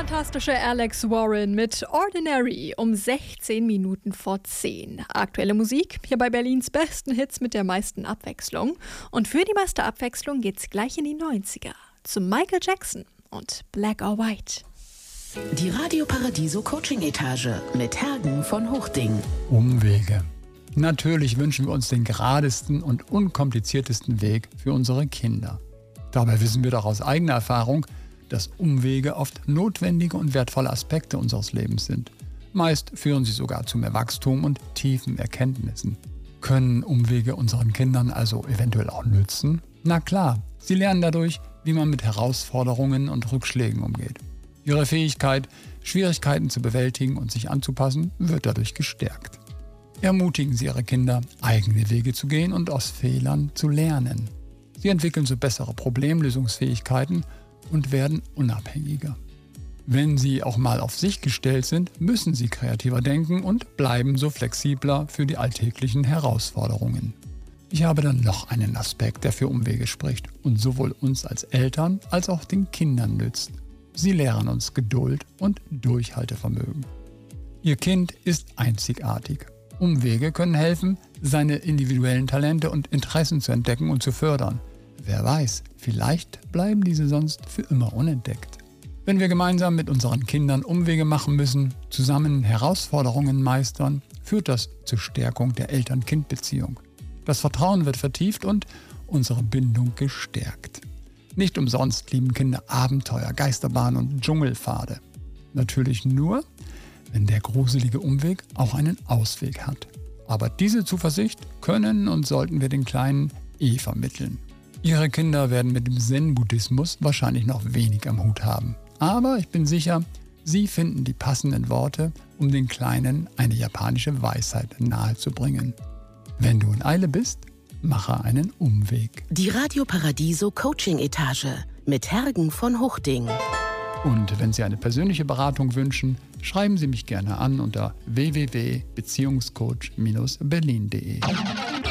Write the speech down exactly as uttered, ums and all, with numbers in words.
fantastische Alex Warren mit Ordinary um sechzehn Minuten vor zehn. Aktuelle Musik hier bei Berlins besten Hits mit der meisten Abwechslung. Und für die meiste Abwechslung geht's gleich in die neunziger zu Michael Jackson und Black or White. Die Radio Paradiso Coaching Etage mit Hergen von Hochding. Umwege. Natürlich wünschen wir uns den geradesten und unkompliziertesten Weg für unsere Kinder. Dabei wissen wir doch aus eigener Erfahrung, dass Umwege oft notwendige und wertvolle Aspekte unseres Lebens sind. Meist führen sie sogar zu mehr Wachstum und tiefen Erkenntnissen. Können Umwege unseren Kindern also eventuell auch nützen? Na klar, sie lernen dadurch, wie man mit Herausforderungen und Rückschlägen umgeht. Ihre Fähigkeit, Schwierigkeiten zu bewältigen und sich anzupassen, wird dadurch gestärkt. Ermutigen Sie Ihre Kinder, eigene Wege zu gehen und aus Fehlern zu lernen. Sie entwickeln so bessere Problemlösungsfähigkeiten und werden unabhängiger. Wenn sie auch mal auf sich gestellt sind, müssen sie kreativer denken und bleiben so flexibler für die alltäglichen Herausforderungen. Ich habe dann noch einen Aspekt, der für Umwege spricht und sowohl uns als Eltern als auch den Kindern nützt. Sie lehren uns Geduld und Durchhaltevermögen. Ihr Kind ist einzigartig. Umwege können helfen, seine individuellen Talente und Interessen zu entdecken und zu fördern. Wer weiß, vielleicht bleiben diese sonst für immer unentdeckt. Wenn wir gemeinsam mit unseren Kindern Umwege machen müssen, zusammen Herausforderungen meistern, führt das zur Stärkung der Eltern-Kind-Beziehung. Das Vertrauen wird vertieft und unsere Bindung gestärkt. Nicht umsonst lieben Kinder Abenteuer, Geisterbahnen und Dschungelpfade. Natürlich nur, wenn der gruselige Umweg auch einen Ausweg hat. Aber diese Zuversicht können und sollten wir den Kleinen eh vermitteln. Ihre Kinder werden mit dem Zen-Buddhismus wahrscheinlich noch wenig am Hut haben. Aber ich bin sicher, sie finden die passenden Worte, um den Kleinen eine japanische Weisheit nahezubringen. Wenn du in Eile bist, mache einen Umweg. Die Radio Paradiso Coaching Etage mit Hergen von Hochding. Und wenn Sie eine persönliche Beratung wünschen, schreiben Sie mich gerne an unter w w w punkt beziehungscoach Bindestrich berlin punkt de.